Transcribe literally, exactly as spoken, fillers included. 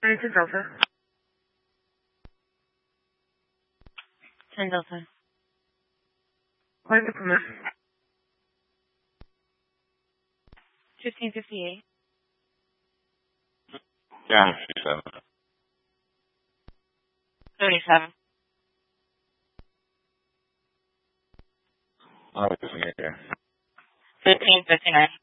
ten Delta. ten Delta. Flight implement. fifteen fifty-eight. Yeah, fifty-seven. thirty-seven. Oh, it's in here. fifteen fifty-nine.